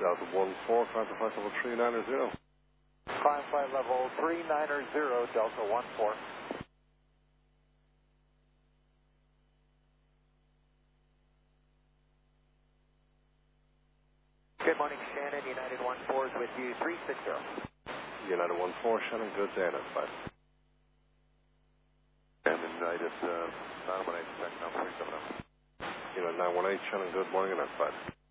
Delta 14, climb to flight level 390. Climb flight level 390, Delta 14. Good morning, Shannon. United 14 is with you, 360. United 14, Shannon, good day, and flight. And United 918, check now, 370. United 918, Shannon, good morning, and flight.